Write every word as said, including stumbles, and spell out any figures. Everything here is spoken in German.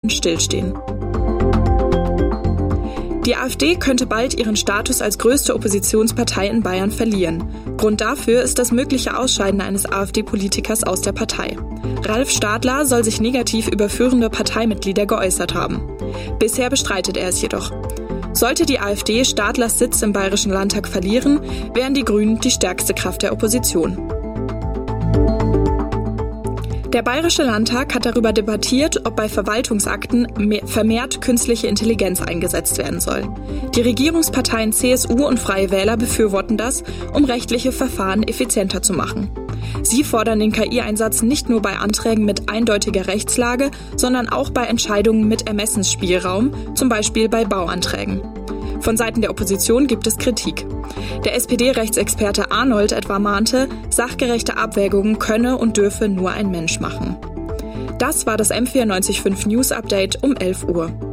Minuten stillstehen. Die AfD könnte bald ihren Status als größte Oppositionspartei in Bayern verlieren. Grund dafür ist das mögliche Ausscheiden eines AfD-Politikers aus der Partei. Ralf Stadler soll sich negativ über führende Parteimitglieder geäußert haben. Bisher bestreitet er es jedoch. Sollte die AfD Stadlers Sitz im Bayerischen Landtag verlieren, wären die Grünen die stärkste Kraft der Opposition. Der Bayerische Landtag hat darüber debattiert, ob bei Verwaltungsakten vermehrt künstliche Intelligenz eingesetzt werden soll. Die Regierungsparteien C S U und Freie Wähler befürworten das, um rechtliche Verfahren effizienter zu machen. Sie fordern den K I-Einsatz nicht nur bei Anträgen mit eindeutiger Rechtslage, sondern auch bei Entscheidungen mit Ermessensspielraum, zum Beispiel bei Bauanträgen. Von Seiten der Opposition gibt es Kritik. Der S P D-Rechtsexperte Arnold etwa mahnte, sachgerechte Abwägungen könne und dürfe nur ein Mensch machen. Das war das M vierundneunzig Komma fünf News Update um elf Uhr.